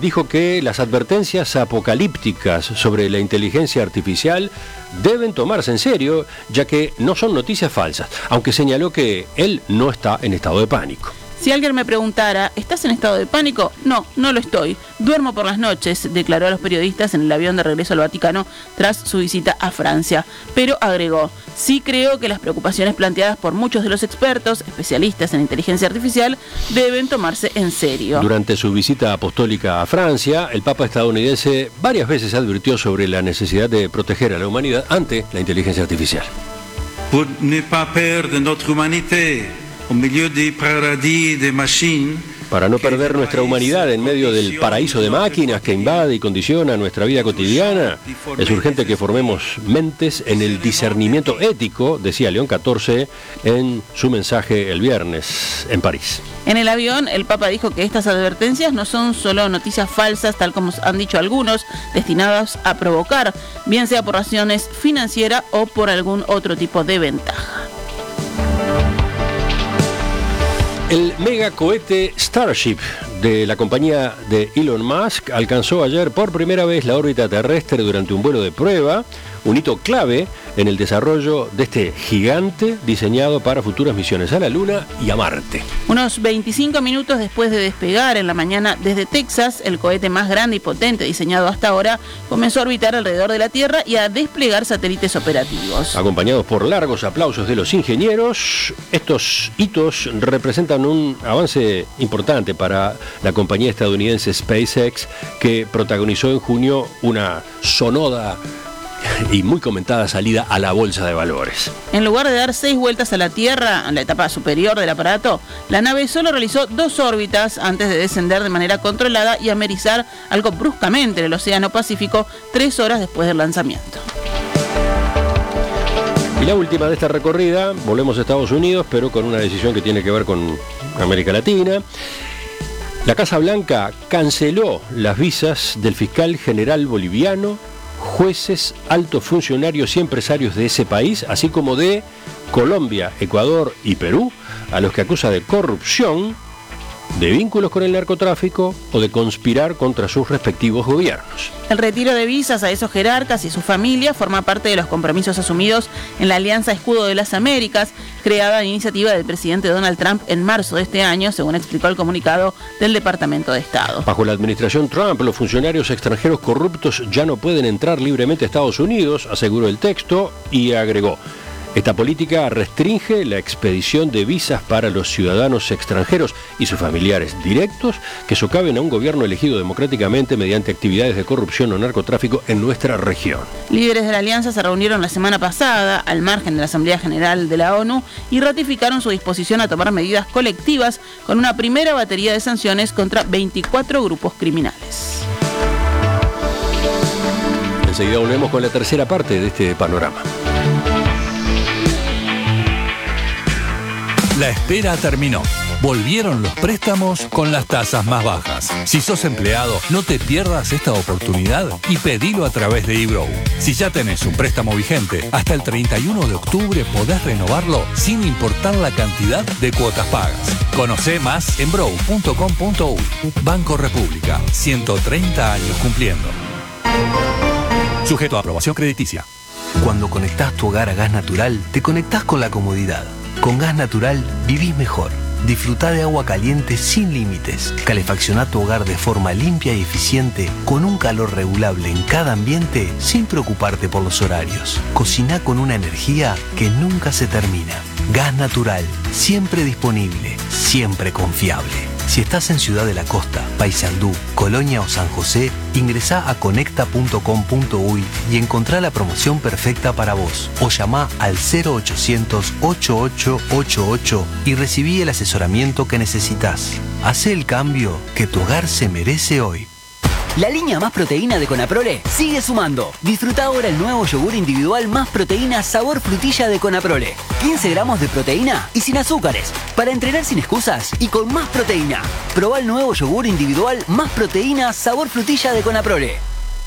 dijo que las advertencias apocalípticas sobre la inteligencia artificial deben tomarse en serio, ya que no son noticias falsas, aunque señaló que él no está en estado de pánico. Si alguien me preguntara, ¿estás en estado de pánico? No, no lo estoy. Duermo por las noches, declaró a los periodistas en el avión de regreso al Vaticano tras su visita a Francia. Pero agregó, sí creo que las preocupaciones planteadas por muchos de los expertos, especialistas en inteligencia artificial, deben tomarse en serio. Durante su visita apostólica a Francia, el Papa estadounidense varias veces advirtió sobre la necesidad de proteger a la humanidad ante la inteligencia artificial. Pour ne pas perdre notre humanité au milieu des paradis des machines. Para no perder nuestra humanidad en medio del paraíso de máquinas que invade y condiciona nuestra vida cotidiana, es urgente que formemos mentes en el discernimiento ético, decía León XIV en su mensaje el viernes en París. En el avión, el Papa dijo que estas advertencias no son solo noticias falsas, tal como han dicho algunos, destinadas a provocar, bien sea por razones financieras o por algún otro tipo de ventaja. El megacohete Starship de la compañía de Elon Musk alcanzó ayer por primera vez la órbita terrestre durante un vuelo de prueba, un hito clave en el desarrollo de este gigante diseñado para futuras misiones a la Luna y a Marte. Unos 25 minutos después de despegar en la mañana desde Texas, el cohete más grande y potente diseñado hasta ahora comenzó a orbitar alrededor de la Tierra y a desplegar satélites operativos. Acompañados por largos aplausos de los ingenieros, estos hitos representan un avance importante para la compañía estadounidense SpaceX, que protagonizó en junio una sonora y muy comentada salida a la bolsa de valores. En lugar de dar 6 vueltas a la Tierra, en la etapa superior del aparato, la nave solo realizó 2 órbitas antes de descender de manera controlada y amerizar algo bruscamente en el Océano Pacífico 3 horas después del lanzamiento. Y la última de esta recorrida, volvemos a Estados Unidos, pero con una decisión que tiene que ver con América Latina. La Casa Blanca canceló las visas del fiscal general boliviano, jueces, altos funcionarios y empresarios de ese país, así como de Colombia, Ecuador y Perú, a los que acusa de corrupción, de vínculos con el narcotráfico o de conspirar contra sus respectivos gobiernos. El retiro de visas a esos jerarcas y su familia forma parte de los compromisos asumidos en la Alianza Escudo de las Américas, creada a iniciativa del presidente Donald Trump en marzo de este año, según explicó el comunicado del Departamento de Estado. Bajo la administración Trump, los funcionarios extranjeros corruptos ya no pueden entrar libremente a Estados Unidos, aseguró el texto, y agregó: esta política restringe la expedición de visas para los ciudadanos extranjeros y sus familiares directos que socaven a un gobierno elegido democráticamente mediante actividades de corrupción o narcotráfico en nuestra región. Líderes de la alianza se reunieron la semana pasada, al margen de la Asamblea General de la ONU, y ratificaron su disposición a tomar medidas colectivas con una primera batería de sanciones contra 24 grupos criminales. Enseguida volvemos con la tercera parte de este panorama. La espera terminó. Volvieron los préstamos con las tasas más bajas. Si sos empleado, no te pierdas esta oportunidad y pedilo a través de eBrow. Si ya tenés un préstamo vigente, hasta el 31 de octubre podés renovarlo sin importar la cantidad de cuotas pagas. Conocé más en brow.com.uy. Banco República, 130 años cumpliendo. Sujeto a aprobación crediticia. Cuando conectás tu hogar a gas natural, te conectás con la comodidad. Con Gas Natural vivís mejor. Disfrutá de agua caliente sin límites. Calefaccioná tu hogar de forma limpia y eficiente, con un calor regulable en cada ambiente, sin preocuparte por los horarios. Cociná con una energía que nunca se termina. Gas Natural, siempre disponible, siempre confiable. Si estás en Ciudad de la Costa, Paysandú, Colonia o San José, ingresá a conecta.com.uy y encontrá la promoción perfecta para vos. O llamá al 0800-8888 y recibí el asesoramiento que necesitas. Hacé el cambio que tu hogar se merece hoy. La línea Más Proteína de Conaprole sigue sumando. Disfruta ahora el nuevo yogur individual Más Proteína sabor frutilla de Conaprole. 15 gramos de proteína y sin azúcares. Para entrenar sin excusas y con más proteína. Probá el nuevo yogur individual Más Proteína sabor frutilla de Conaprole.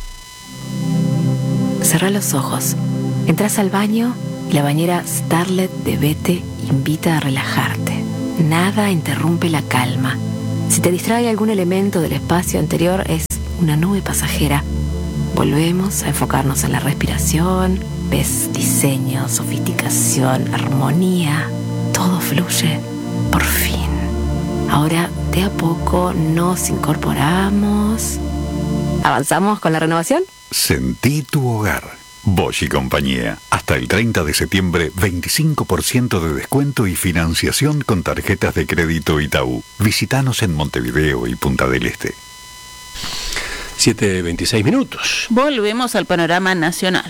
Cerrá los ojos. Entrás al baño y la bañera Starlet de Bete invita a relajarte. Nada interrumpe la calma. Si te distrae algún elemento del espacio anterior, es una nube pasajera. Volvemos a enfocarnos en la respiración. Ves diseño, sofisticación, armonía. Todo fluye. Por fin. Ahora, de a poco, nos incorporamos. ¿Avanzamos con la renovación? Sentí tu hogar. Bosch y compañía. Hasta el 30 de septiembre, 25% de descuento y financiación con tarjetas de crédito Itaú. Visítanos en Montevideo y Punta del Este. 7:26 minutos. Volvemos al panorama nacional.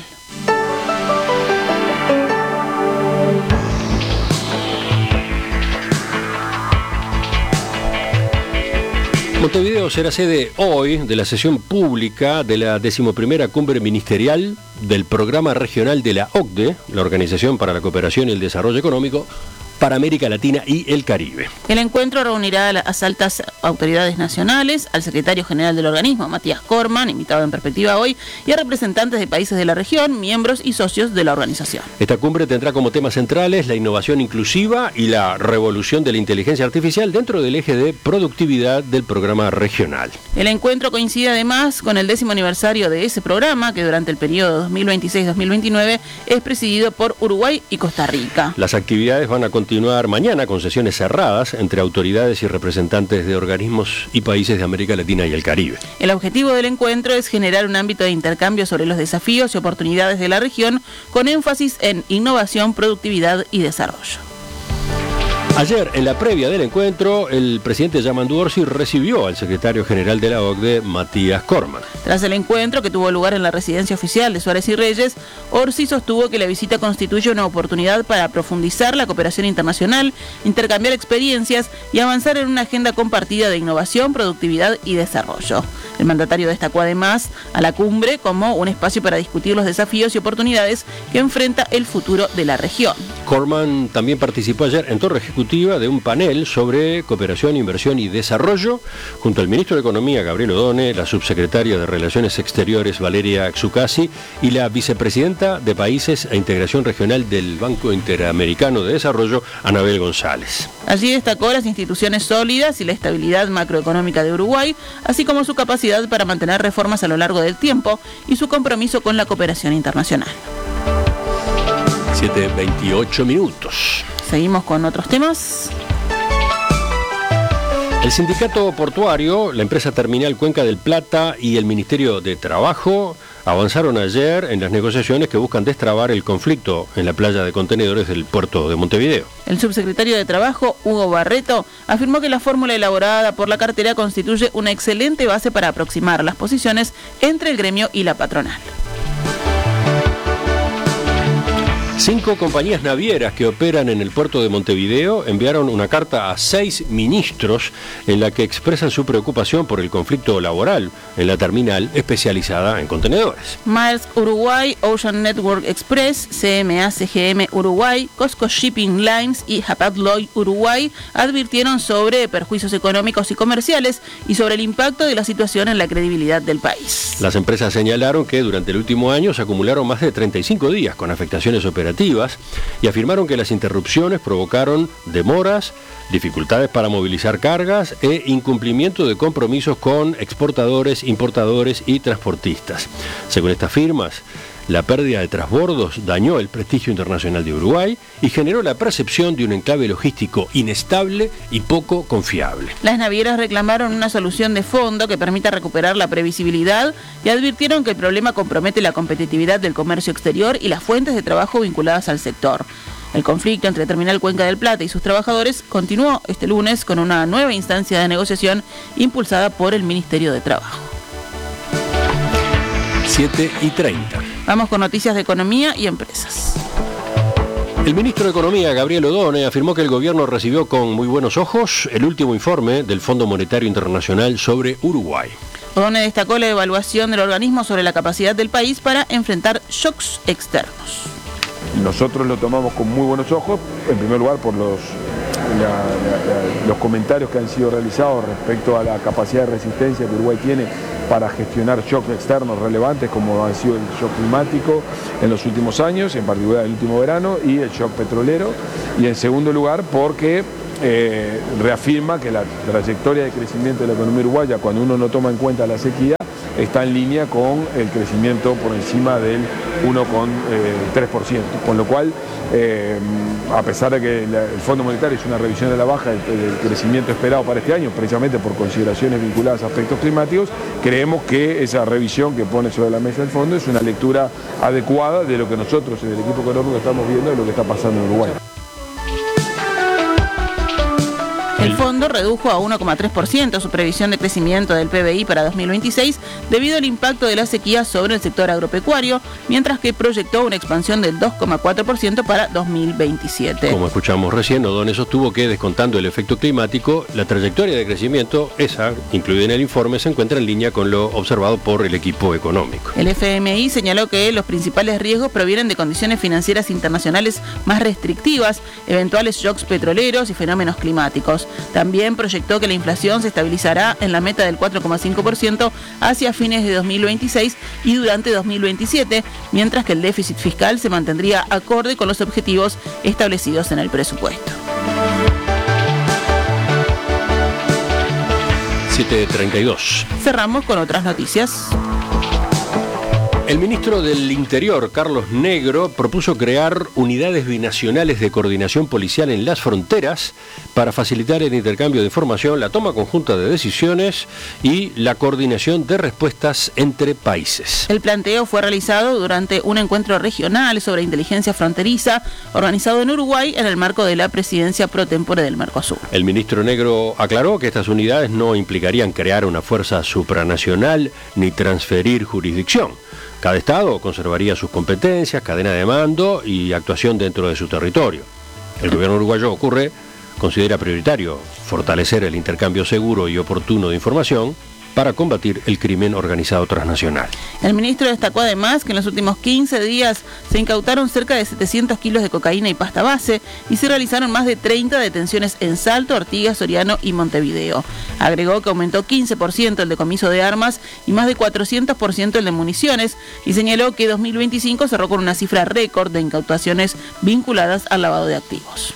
Montevideo será sede hoy de la sesión pública de la 11ª Cumbre Ministerial del Programa Regional de la OCDE, la Organización para la Cooperación y el Desarrollo Económico, para América Latina y el Caribe. El encuentro reunirá a las altas autoridades nacionales, al secretario general del organismo, Matías Corman, invitado en perspectiva hoy, y a representantes de países de la región, miembros y socios de la organización. Esta cumbre tendrá como temas centrales la innovación inclusiva y la revolución de la inteligencia artificial dentro del eje de productividad del programa regional. El encuentro coincide además con el 10º aniversario de ese programa, que durante el periodo 2026-2029 es presidido por Uruguay y Costa Rica. Las actividades van a continuar mañana con sesiones cerradas entre autoridades y representantes de organismos y países de América Latina y el Caribe. El objetivo del encuentro es generar un ámbito de intercambio sobre los desafíos y oportunidades de la región, con énfasis en innovación, productividad y desarrollo. Ayer, en la previa del encuentro, el presidente Yamandu Orsi recibió al secretario general de la OCDE, Matías Corman. Tras el encuentro, que tuvo lugar en la residencia oficial de Suárez y Reyes, Orsi sostuvo que la visita constituye una oportunidad para profundizar la cooperación internacional, intercambiar experiencias y avanzar en una agenda compartida de innovación, productividad y desarrollo. El mandatario destacó además a la cumbre como un espacio para discutir los desafíos y oportunidades que enfrenta el futuro de la región. Corman también participó ayer en torre ejecutiva de un panel sobre cooperación, inversión y desarrollo junto al ministro de Economía, Gabriel Odone, la subsecretaria de Relaciones Exteriores, Valeria Xucasi, y la vicepresidenta de Países e Integración Regional del Banco Interamericano de Desarrollo, Anabel González. Allí destacó las instituciones sólidas y la estabilidad macroeconómica de Uruguay, así como su capacidad para mantener reformas a lo largo del tiempo y su compromiso con la cooperación internacional. 7:28 minutos. Seguimos con otros temas. El sindicato portuario, la empresa terminal Cuenca del Plata y el Ministerio de Trabajo avanzaron ayer en las negociaciones que buscan destrabar el conflicto en la playa de contenedores del puerto de Montevideo. El subsecretario de Trabajo, Hugo Barreto, afirmó que la fórmula elaborada por la cartera constituye una excelente base para aproximar las posiciones entre el gremio y la patronal. 5 compañías navieras que operan en el puerto de Montevideo enviaron una carta a 6 ministros en la que expresan su preocupación por el conflicto laboral en la terminal especializada en contenedores. Maersk Uruguay, Ocean Network Express, CMA CGM Uruguay, Cosco Shipping Lines y Hapag-Lloyd Uruguay advirtieron sobre perjuicios económicos y comerciales y sobre el impacto de la situación en la credibilidad del país. Las empresas señalaron que durante el último año se acumularon más de 35 días con afectaciones operativas y afirmaron que las interrupciones provocaron demoras, dificultades para movilizar cargas e incumplimiento de compromisos con exportadores, importadores y transportistas. Según estas firmas, la pérdida de transbordos dañó el prestigio internacional de Uruguay y generó la percepción de un enclave logístico inestable y poco confiable. Las navieras reclamaron una solución de fondo que permita recuperar la previsibilidad y advirtieron que el problema compromete la competitividad del comercio exterior y las fuentes de trabajo vinculadas al sector. El conflicto entre Terminal Cuenca del Plata y sus trabajadores continuó este lunes con una nueva instancia de negociación impulsada por el Ministerio de Trabajo. 7:30. Vamos con noticias de economía y empresas. El ministro de Economía, Gabriel Odone, afirmó que el gobierno recibió con muy buenos ojos el último informe del Fondo Monetario Internacional sobre Uruguay. Odone destacó la evaluación del organismo sobre la capacidad del país para enfrentar shocks externos. Nosotros lo tomamos con muy buenos ojos, en primer lugar por los comentarios que han sido realizados respecto a la capacidad de resistencia que Uruguay tiene para gestionar shocks externos relevantes como ha sido el shock climático en los últimos años, en particular el último verano, y el shock petrolero. Y en segundo lugar porque reafirma que la trayectoria de crecimiento de la economía uruguaya, cuando uno no toma en cuenta la sequía, está en línea con el crecimiento por encima del 1,3%, con lo cual, a pesar de que el Fondo Monetario hizo una revisión de la baja del crecimiento esperado para este año, precisamente por consideraciones vinculadas a aspectos climáticos, creemos que esa revisión que pone sobre la mesa el fondo es una lectura adecuada de lo que nosotros en el equipo económico estamos viendo de lo que está pasando en Uruguay. El fondo redujo a 1,3% su previsión de crecimiento del PBI para 2026 debido al impacto de la sequía sobre el sector agropecuario, mientras que proyectó una expansión del 2,4% para 2027. Como escuchamos recién, O'Donnell sostuvo que, descontando el efecto climático, la trayectoria de crecimiento, esa incluida en el informe, se encuentra en línea con lo observado por el equipo económico. El FMI señaló que los principales riesgos provienen de condiciones financieras internacionales más restrictivas, eventuales shocks petroleros y fenómenos climáticos. También proyectó que la inflación se estabilizará en la meta del 4,5% hacia fines de 2026 y durante 2027, mientras que el déficit fiscal se mantendría acorde con los objetivos establecidos en el presupuesto. 7:32. Cerramos con otras noticias. El ministro del Interior, Carlos Negro, propuso crear unidades binacionales de coordinación policial en las fronteras para facilitar el intercambio de información, la toma conjunta de decisiones y la coordinación de respuestas entre países. El planteo fue realizado durante un encuentro regional sobre inteligencia fronteriza organizado en Uruguay en el marco de la presidencia pro tempore del Mercosur. El ministro Negro aclaró que estas unidades no implicarían crear una fuerza supranacional ni transferir jurisdicción. Cada estado conservaría sus competencias, cadena de mando y actuación dentro de su territorio. El gobierno uruguayo considera prioritario fortalecer el intercambio seguro y oportuno de información para combatir el crimen organizado transnacional. El ministro destacó además que en los últimos 15 días se incautaron cerca de 700 kilos de cocaína y pasta base y se realizaron más de 30 detenciones en Salto, Artigas, Soriano y Montevideo. Agregó que aumentó 15% el decomiso de armas y más de 400% el de municiones y señaló que 2025 cerró con una cifra récord de incautaciones vinculadas al lavado de activos.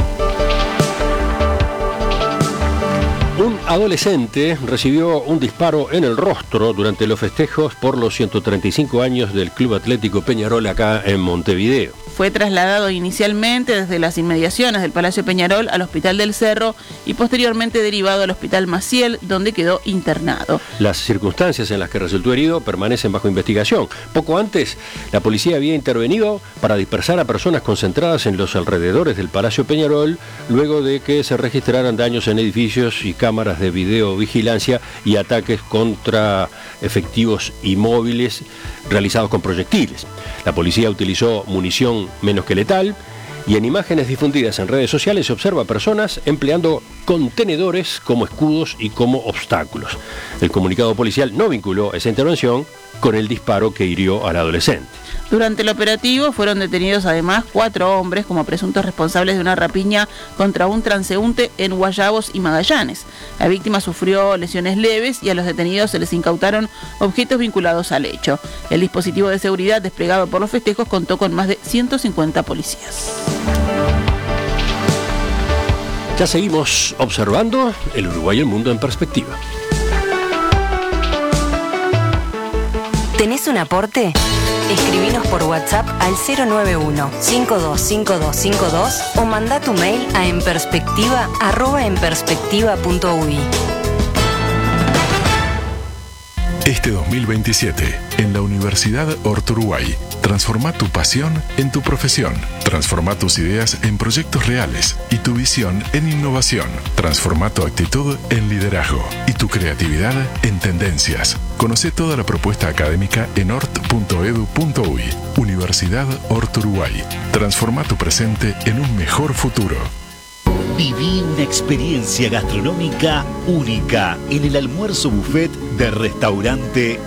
Un adolescente recibió un disparo en el rostro durante los festejos por los 135 años del Club Atlético Peñarol acá en Montevideo. Fue trasladado inicialmente desde las inmediaciones del Palacio Peñarol al Hospital del Cerro y posteriormente derivado al Hospital Maciel, donde quedó internado. Las circunstancias en las que resultó herido permanecen bajo investigación. Poco antes, la policía había intervenido para dispersar a personas concentradas en los alrededores del Palacio Peñarol, luego de que se registraran daños en edificios y cámaras de videovigilancia y ataques contra efectivos y móviles realizados con proyectiles. La policía utilizó munición menos que letal y en imágenes difundidas en redes sociales se observa personas empleando contenedores como escudos y como obstáculos. El comunicado policial no vinculó esa intervención con el disparo que hirió al adolescente. Durante el operativo fueron detenidos además 4 hombres como presuntos responsables de una rapiña contra un transeúnte en Guayabos y Magallanes. La víctima sufrió lesiones leves y a los detenidos se les incautaron objetos vinculados al hecho. El dispositivo de seguridad desplegado por los festejos contó con más de 150 policías. Ya seguimos observando el Uruguay y el mundo en perspectiva. ¿Tenés un aporte? Escribinos por WhatsApp al 091-525252 o mandá tu mail a enperspectiva@enperspectiva.ui. Este 2027, en la Universidad Horto Uruguay, transforma tu pasión en tu profesión. Transforma tus ideas en proyectos reales y tu visión en innovación. Transforma tu actitud en liderazgo y tu creatividad en tendencias. Conoce toda la propuesta académica en hort.edu.uy. Universidad Horto Uruguay. Transforma tu presente en un mejor futuro. Viví una experiencia gastronómica única en el almuerzo buffet de Restaurante